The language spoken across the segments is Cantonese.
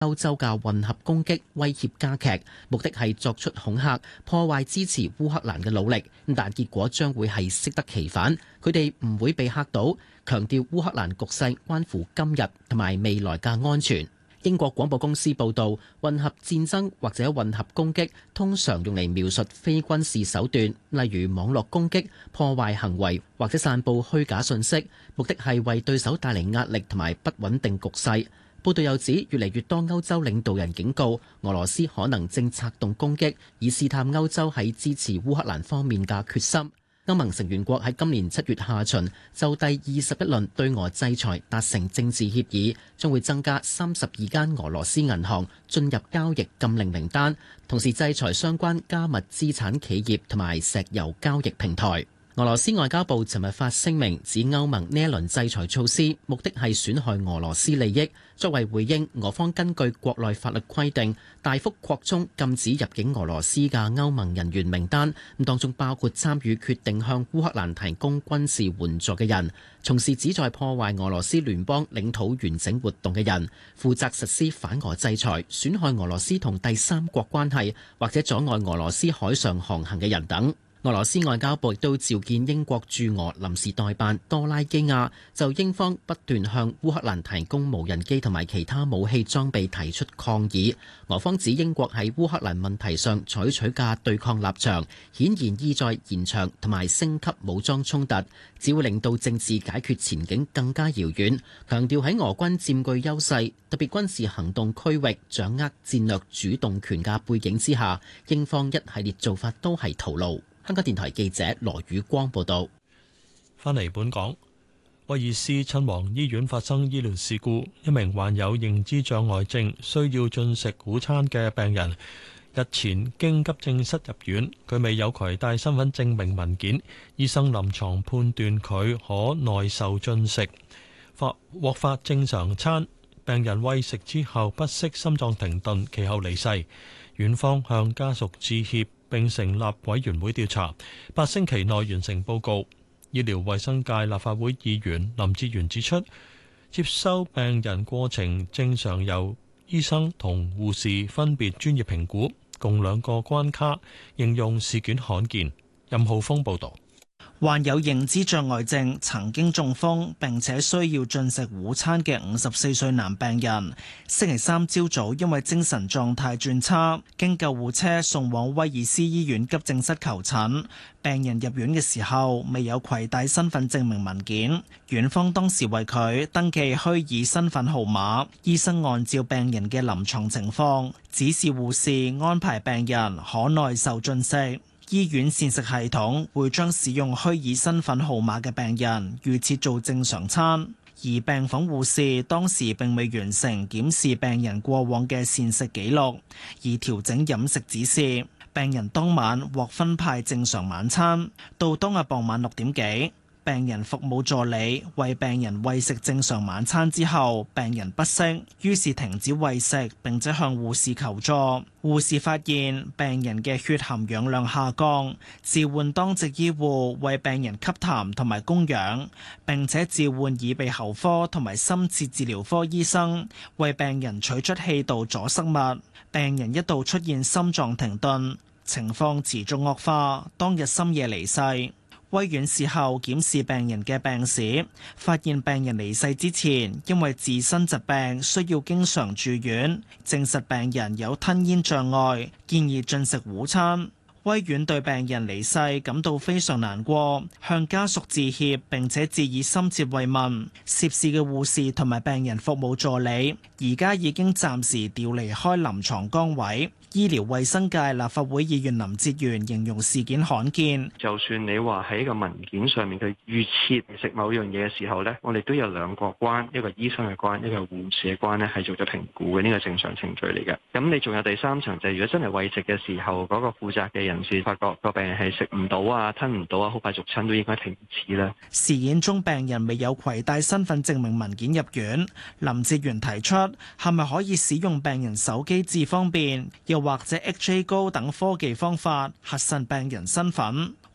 歐洲嘅混合攻擊威脅加劇，目的係作出恐嚇，破壞支持烏克蘭嘅努力，但結果將會係適得其反。佢哋唔會被嚇到，強調烏克蘭局勢關乎今日同埋未來嘅安全。英國廣播公司報導，混合戰爭或者混合攻擊通常用嚟描述非軍事手段，例如網絡攻擊、破壞行為或者散佈虛假信息，目的係為對手帶嚟壓力同埋不穩定局勢。報道又指，越嚟越多歐洲領導人警告，俄羅斯可能正策動攻擊，以試探歐洲喺支持烏克蘭方面嘅決心。歐盟成員國喺今年7月下旬就第21輪對俄制裁達成政治協議，將會增加32間俄羅斯銀行進入交易禁令名單，同時制裁相關加密資產企業同埋石油交易平台。俄羅斯外交部尋日發聲明，指歐盟呢一輪制裁措施目的係損害俄羅斯利益。作為回應，俄方根據國內法律規定，大幅擴充禁止入境俄羅斯嘅歐盟人員名單，當中包括參與決定向烏克蘭提供軍事援助嘅人，從事旨在破壞俄羅斯聯邦領土完整活動嘅人，負責實施反俄制裁、損害俄羅斯同第三國關係或者阻礙俄羅斯海上航行嘅人等。俄羅斯外交部亦都召見英國駐俄臨時代辦多拉基亞，就英方不斷向烏克蘭提供無人機同埋其他武器裝備提出抗議。俄方指英國喺烏克蘭問題上採取嘅對抗立場，顯然意在延長同埋升級武裝衝突，只會令到政治解決前景更加遙遠。強調喺俄軍佔據優勢，特別軍事行動區域掌握戰略主動權嘅背景之下，英方一系列做法都係徒勞。香港電台記者羅宇光報道。 返嚟本港，威爾斯親王醫院發生醫療事故，一名患有認知障礙症需要進食午餐嘅病人日前經急症室入院，佢未有攜帶身份證明文件，醫生臨床判斷佢可耐受進食，獲發正常餐。病人餵食之後不適心臟停頓，其後離世。院方向家屬致歉，並成立委員會調查，8星期內完成報告。醫療衛生界立法會議員林志源指出，接收病人過程正常由醫生同護士分別專業評估，共2個關卡，形容事件罕見。任浩峰報導。 患有認知障礙症、曾經中風並且需要進食午餐嘅54歲男病人，星期三朝早因為精神狀態轉差，經救護車送往威爾斯醫院急症室求診。病人入院嘅時候未有攜帶身份證明文件，院方當時為佢登記虛擬身份號碼。醫生按照病人嘅臨床情況，指示護士安排病人可耐受進食。醫院膳食系統會將使用虛擬身份號碼嘅病人預設做正常餐，而病房護士當時並未完成檢視病人過往嘅膳食記錄，而調整飲食指示。病人當晚獲分派正常晚餐，到當日傍晚6點幾。病人服務助理為病人餵食正常晚餐之後，病人不適，於是停止餵食，並且向護士求助。護士發現病人嘅血含氧量下降，召喚當值醫護為病人吸痰同埋供氧，並且召喚耳鼻喉科同埋深切治療科醫生為病人取出氣道阻塞物。病人一度出現心臟停頓，情況持續惡化，當日深夜離世。威院事後檢視病人嘅病史，發現病人離世之前因為自身疾病需要經常住院，證實病人有吞咽障礙，建議進食午餐。威院對病人離世感到非常難過，向家屬致歉，並且致以深切慰問。涉事嘅護士同埋病人服務助理而家已經暫時調離開臨床崗位。醫療衛生界立法會議員林哲源形容事件罕見。 就算你話喺個文件上面佢預設食某樣嘢嘅時候呢，我哋都有2個關，一個醫生嘅關，一個護士嘅關呢係做咗評估嘅，呢個正常程序嚟嘅。咁你仲有第3層就係如果真係餵食嘅時候，嗰個負責嘅人士發覺個病人係食唔到啊、吞唔到啊，好快俗親都應該停止啦。 事件中病人未有攜帶身份證明文件入院，林哲源提出係咪可以使用病人手機智方便，又或者 HA 高等科技方法核實病人身份。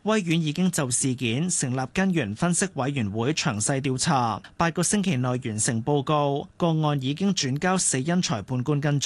威院已經就事件成立根源分析委員會詳細調查，8個星期內完成報告，個案已經轉交死因裁判官跟進。